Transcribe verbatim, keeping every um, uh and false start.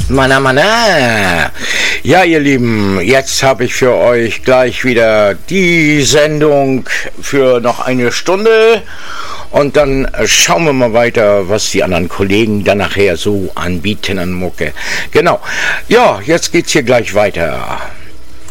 Mana, mana. Ja, ihr Lieben, jetzt habe ich für euch gleich wieder die Sendung für noch eine Stunde. Und dann schauen wir mal weiter, was die anderen Kollegen dann nachher so anbieten an Mucke. Genau. Ja, jetzt geht's hier gleich weiter.